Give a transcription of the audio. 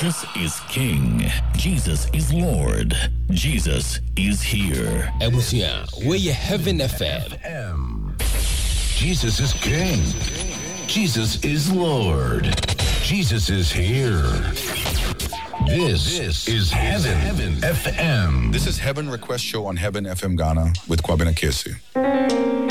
Jesus is King. Jesus is Lord. Jesus is here. Ebusia, where you Heaven FM. Jesus is King. Jesus is Lord. Jesus is here. This is Heaven FM. This is Heaven Request Show on Heaven FM Ghana with Kwabena Kesi.